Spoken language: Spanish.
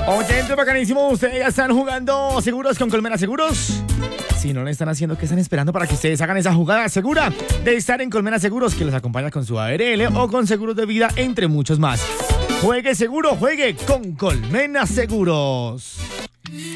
Oyente bacanísimo, ustedes ya están jugando seguros con Colmena Seguros. Si no lo están haciendo, ¿qué están esperando para que ustedes hagan esa jugada segura de estar en Colmena Seguros, que los acompaña con su ARL o con seguros de vida, entre muchos más? Juegue seguro, juegue con Colmena Seguros.